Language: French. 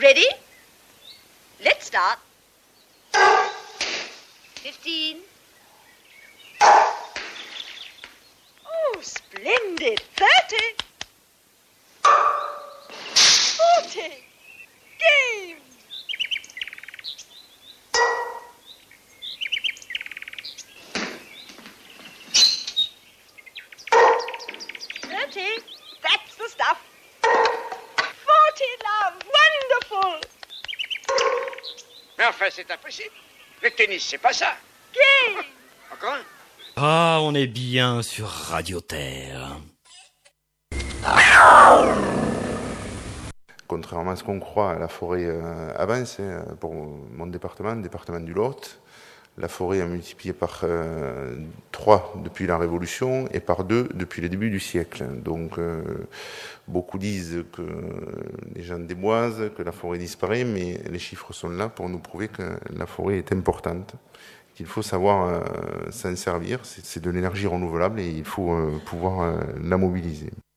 Ready? Let's start. 15. Oh, splendid. 30. 40. Game. 30. That's the stuff. 40, love. Wonderful. Mais enfin, c'est impossible. Le tennis, c'est pas ça. Game. Encore un? Ah, on est bien sur Radio Terre. Contrairement à ce qu'on croit, la forêt avance. Pour mon département, le département du Lot, la forêt a multiplié par 3 depuis la Révolution et par 2 depuis le début du siècle. Donc beaucoup disent que les gens déboisent, que la forêt disparaît, mais les chiffres sont là pour nous prouver que la forêt est importante, qu'il faut savoir s'en servir. C'est de l'énergie renouvelable et il faut pouvoir la mobiliser.